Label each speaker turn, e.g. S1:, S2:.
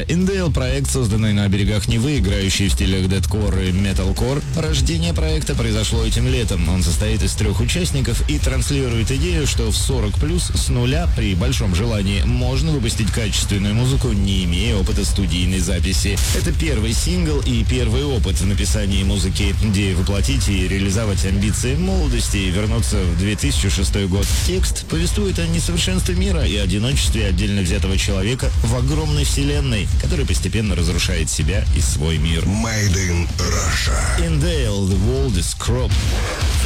S1: Indale — проект, созданный на берегах Невы, играющий в стилях дэткор и металкор. Рождение проекта произошло этим летом. Он состоит из 3 участников и транслирует идею, что в 40+, с нуля, при большом желании, можно выпустить качественную музыку, не имея опыта студийной записи. Это первый сингл и первый опыт в написании музыки. Идея воплотить и реализовать амбиции молодости и вернуться в 2006 год. Текст повествует о несовершенстве мира и одиночестве отдельно взятого человека в огромной вселенной, который постепенно разрушает себя и свой мир.
S2: Made in Russia.
S1: Indale, The World is Cropped.